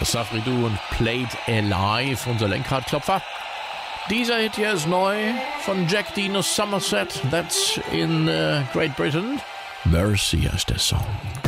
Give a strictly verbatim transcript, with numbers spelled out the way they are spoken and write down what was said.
Safri-Duo und Played Alive, unser Lenkradklopfer. Dieser Hit hier ist neu von Jack Dino Somerset, that's in uh, Great Britain. Mercy heißt der Song.